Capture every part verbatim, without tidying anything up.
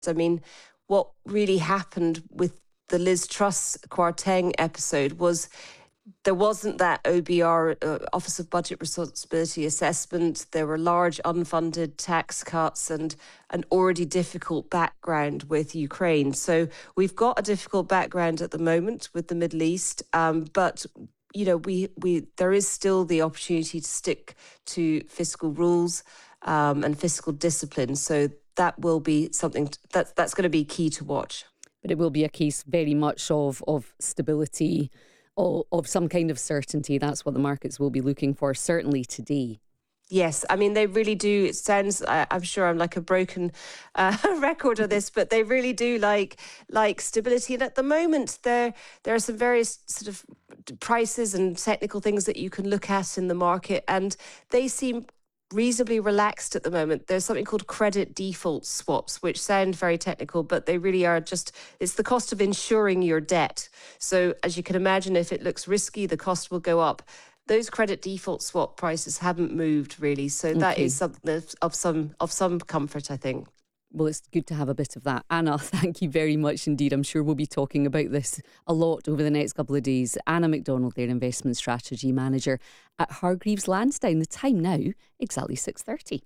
I mean, what really happened with the Liz Truss Kwarteng episode was there wasn't that O B R, uh, Office of Budget Responsibility assessment. There were large unfunded tax cuts and an already difficult background with Ukraine. So we've got a difficult background at the moment with the Middle East, um, but you know, we we there is still the opportunity to stick to fiscal rules um, and fiscal discipline. So that will be something t- that's that's going to be key to watch. But it will be a case very much of of stability, of, of some kind of certainty. That's what the markets will be looking for, certainly today. Yes, I mean, they really do. It sounds, I, I'm sure I'm like a broken uh, record of this, but they really do like like stability. And at the moment, there there are some various sort of prices and technical things that you can look at in the market, and they seem reasonably relaxed at the moment. There's something called credit default swaps, which sound very technical, but they really are just, it's the cost of insuring your debt. So as you can imagine, if it looks risky, the cost will go up. Those credit default swap prices haven't moved really. So that Okay. is something that's of some of some comfort, I think. Well, it's good to have a bit of that. Anna, thank you very much indeed. I'm sure we'll be talking about this a lot over the next couple of days. Anna McDonald, their Investment Strategy Manager at Hargreaves Lansdown. The time now, exactly six thirty.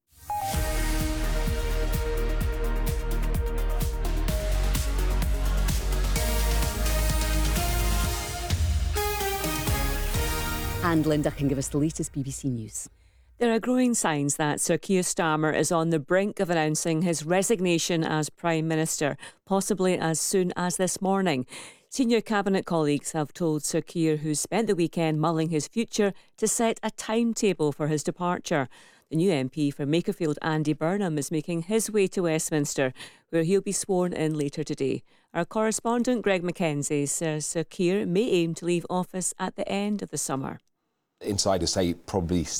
And Linda can give us the latest B B C News. There are growing signs that Sir Keir Starmer is on the brink of announcing his resignation as Prime Minister, possibly as soon as this morning. Senior Cabinet colleagues have told Sir Keir, who spent the weekend mulling his future, to set a timetable for his departure. The new M P for Makerfield, Andy Burnham, is making his way to Westminster, where he'll be sworn in later today. Our correspondent Greg Mackenzie says Sir Keir may aim to leave office at the end of the summer. Insiders say probably